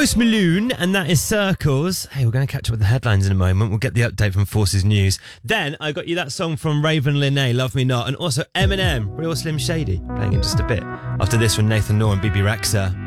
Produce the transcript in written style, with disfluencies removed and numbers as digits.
Post Malone, and that is Circles. Hey, we're going to catch up with the headlines in a moment. We'll get the update from Forces News. Then I got you that song from Raven Linnae, Love Me Not, and also Eminem, Real Slim Shady, playing in just a bit. After this from Nathan Noor and BB Rexa.